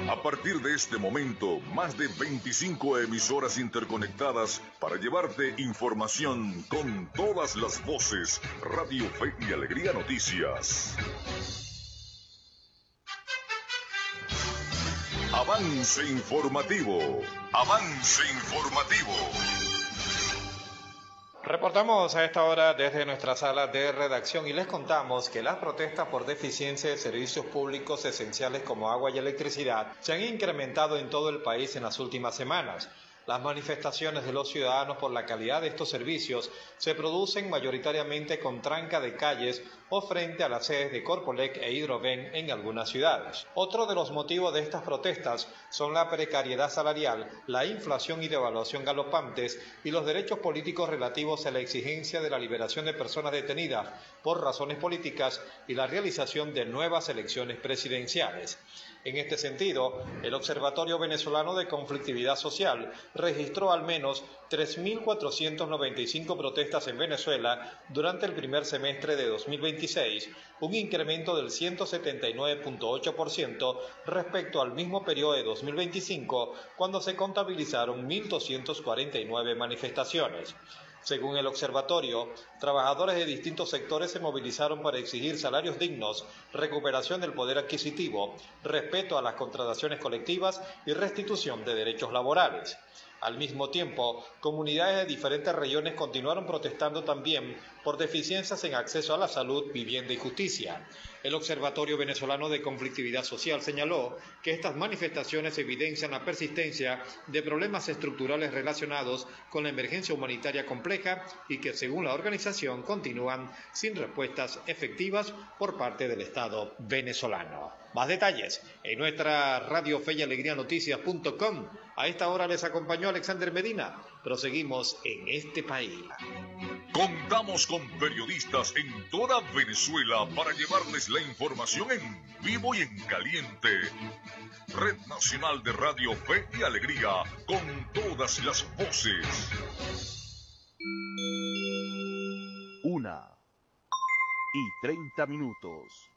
A partir de este momento, más de 25 emisoras interconectadas para llevarte información con todas las voces. Radio Fe y Alegría Noticias. Avance informativo. Avance informativo. Reportamos a esta hora desde nuestra sala de redacción y les contamos que las protestas por deficiencia de servicios públicos esenciales como agua y electricidad se han incrementado en todo el país en las últimas semanas. Las manifestaciones de los ciudadanos por la calidad de estos servicios se producen mayoritariamente con tranca de calles o frente a las sedes de Corpolec e Hidroven en algunas ciudades. Otro de los motivos de estas protestas son la precariedad salarial, la inflación y devaluación galopantes y los derechos políticos relativos a la exigencia de la liberación de personas detenidas por razones políticas y la realización de nuevas elecciones presidenciales. En este sentido, el Observatorio Venezolano de Conflictividad Social registró al menos 3.495 protestas en Venezuela durante el primer semestre de 2026, un incremento del 179.8% respecto al mismo periodo de 2025, cuando se contabilizaron 1.249 manifestaciones. Según el observatorio, trabajadores de distintos sectores se movilizaron para exigir salarios dignos, recuperación del poder adquisitivo, respeto a las contrataciones colectivas y restitución de derechos laborales. Al mismo tiempo, comunidades de diferentes regiones continuaron protestando también por deficiencias en acceso a la salud, vivienda y justicia. El Observatorio Venezolano de Conflictividad Social señaló que estas manifestaciones evidencian la persistencia de problemas estructurales relacionados con la emergencia humanitaria compleja y que, según la organización, continúan sin respuestas efectivas por parte del Estado venezolano. Más detalles en nuestra Radio Fe y Alegría Noticias.com. A esta hora les acompañó Alexander Medina. Proseguimos en este país. Contamos con periodistas en toda Venezuela para llevarles la información en vivo y en caliente. Red Nacional de Radio Fe y Alegría, con todas las voces. 1:30.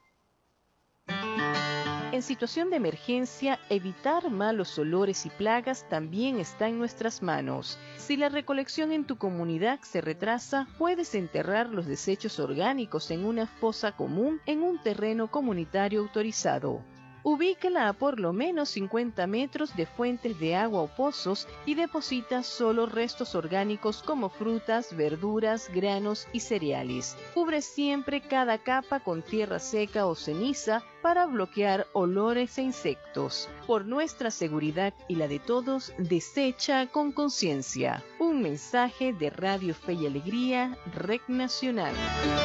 En situación de emergencia, evitar malos olores y plagas también está en nuestras manos. Si la recolección en tu comunidad se retrasa, puedes enterrar los desechos orgánicos en una fosa común en un terreno comunitario autorizado. Ubícala a por lo menos 50 metros de fuentes de agua o pozos y deposita solo restos orgánicos como frutas, verduras, granos y cereales. Cubre siempre cada capa con tierra seca o ceniza para bloquear olores e insectos. Por nuestra seguridad y la de todos, desecha con conciencia. Un mensaje de Radio Fe y Alegría, Red Nacional.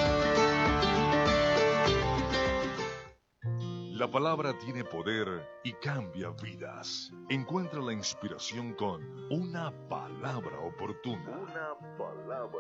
La palabra tiene poder y cambia vidas. Encuentra la inspiración con una palabra oportuna.